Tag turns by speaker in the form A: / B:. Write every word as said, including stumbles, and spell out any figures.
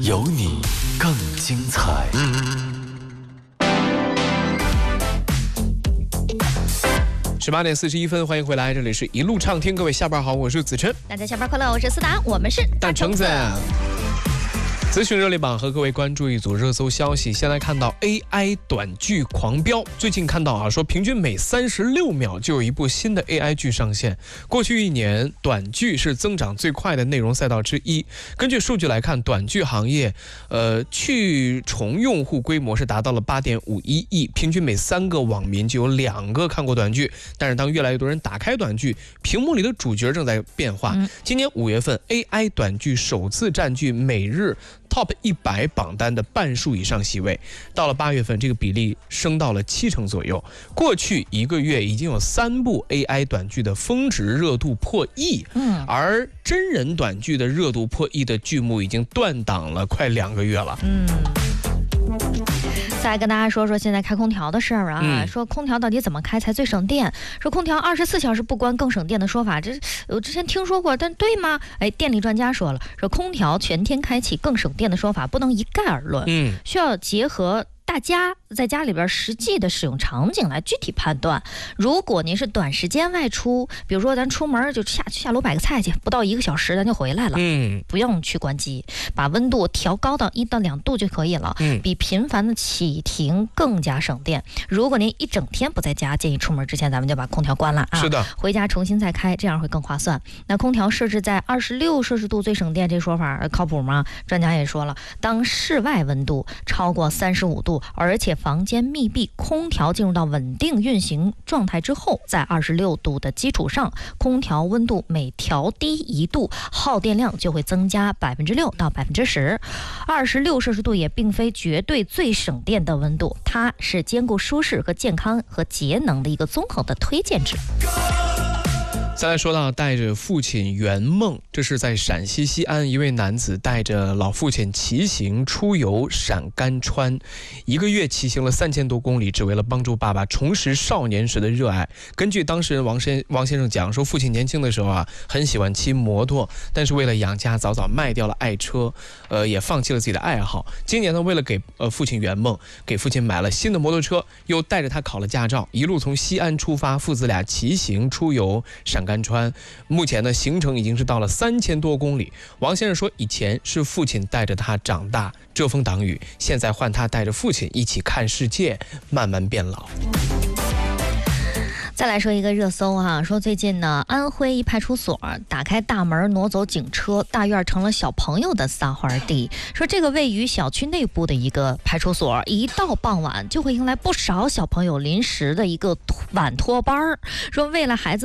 A: 有你更精彩。十八点四十一分，欢迎回来，这里是一路畅听，各位下班好，我是子琛。
B: 大家下班快乐，我是思达，我们是
A: 大橙子。资讯热力榜和各位关注一组热搜消息。先来看到 A I 短剧狂飙，最近看到啊，说平均每三十六秒就有一部新的 A I 剧上线。过去一年，短剧是增长最快的内容赛道之一。根据数据来看，短剧行业，呃，去重用户规模是达到了八点五一亿，平均每三个网民就有两个看过短剧。但是当越来越多人打开短剧，屏幕里的主角正在变化。嗯、今年五月份 ，A I 短剧首次占据每日Top 一百榜单的半数以上席位，到了八月份，这个比例升到了七成左右。过去一个月已经有三部 A I 短剧的峰值热度破亿，嗯，而真人短剧的热度破亿的剧目已经断档了快两个月了，嗯。
B: 再来跟大家说说现在开空调的事儿啊、嗯，说空调到底怎么开才最省电？说空调二十四小时不关更省电的说法，这我之前听说过，但对吗？哎，电力专家说了，说空调全天开启更省电的说法不能一概而论，嗯，需要结合大家在家里边实际的使用场景来具体判断。如果您是短时间外出，比如说咱出门就下下楼买个菜去，不到一个小时咱就回来了，嗯，不用去关机，把温度调高到一到两度就可以了，嗯，比频繁的启停更加省电。如果您一整天不在家，建议出门之前咱们就把空调关了啊，是的，回家重新再开，这样会更划算。那空调设置在二十六摄氏度最省电，这说法靠谱吗？专家也说了，当室外温度超过三十五度，而且房间密闭，空调进入到稳定运行状态之后，在二十六度的基础上，空调温度每调低一度，耗电量就会增加百分之六到百分之十。二十六摄氏度也并非绝对最省电的温度，它是兼顾舒适和健康和节能的一个综合的推荐值。
A: 再来说到带着父亲圆梦，这是在陕西西安，一位男子带着老父亲骑行出游陕甘川，一个月骑行了三千多公里，只为了帮助爸爸重拾少年时的热爱。根据当事人王先王先生讲，说父亲年轻的时候啊，很喜欢骑摩托，但是为了养家，早早卖掉了爱车，呃，也放弃了自己的爱好。今年呢，为了给呃父亲圆梦，给父亲买了新的摩托车，又带着他考了驾照，一路从西安出发，父子俩骑行出游陕甘川。目前呢，行程已经是到了三千多公里。王先生说，以前是父亲带着他长大，遮风挡雨，现在换他带着父亲一起看世界，慢慢变老。
B: 再来说一个热搜哈、啊，说最近呢，安徽一派出所打开大门挪走警车，大院成了小朋友的撒欢地。说这个位于小区内部的一个派出所，一到傍晚就会迎来不少小朋友临时的一个晚托班，说为了孩子